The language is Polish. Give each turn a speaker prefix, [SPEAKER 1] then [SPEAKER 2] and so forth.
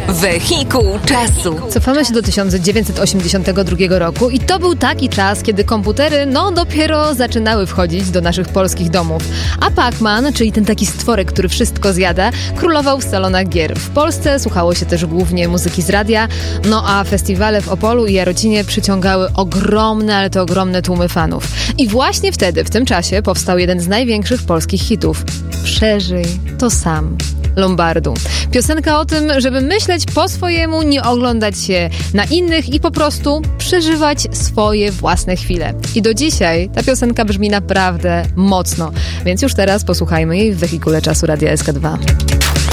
[SPEAKER 1] Wehikuł czasu.
[SPEAKER 2] Cofamy się do 1982 roku i to był taki czas, kiedy komputery dopiero zaczynały wchodzić do naszych polskich domów. A Pac-Man, czyli ten taki stworek, który wszystko zjada, królował w salonach gier. W Polsce słuchało się też głównie muzyki z radia, a festiwale w Opolu i Jarocinie przyciągały ogromne, ale to ogromne tłumy fanów. I właśnie wtedy, w tym czasie, powstał jeden z największych polskich hitów. Przeżyj to sam. Lombardu. Piosenka o tym, żeby myśleć po swojemu, nie oglądać się na innych i po prostu przeżywać swoje własne chwile. I do dzisiaj ta piosenka brzmi naprawdę mocno. Więc już teraz posłuchajmy jej w wehikule czasu Radia SK2.